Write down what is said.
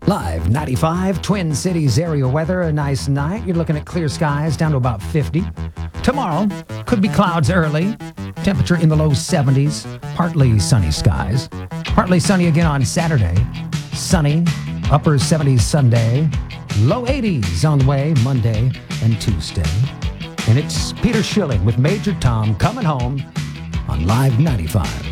Live 95, Twin Cities area weather, a nice night. You're looking at clear skies down to about 50. Tomorrow, could be clouds early. Temperature in the low 70s. Partly sunny skies. Partly sunny again on Saturday. Sunny, upper 70s Sunday. Low 80s on the way Monday and Tuesday. And it's Peter Schilling with Major Tom coming home on Live 95.